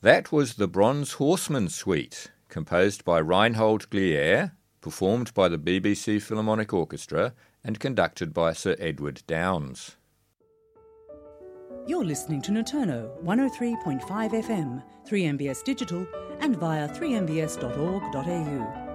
That was the Bronze Horseman Suite, composed by Reinhold Glier, performed by the BBC Philharmonic Orchestra and conducted by Sir Edward Downes. You're listening to Notono 103.5 FM, 3MBS Digital and via 3mbs.org.au.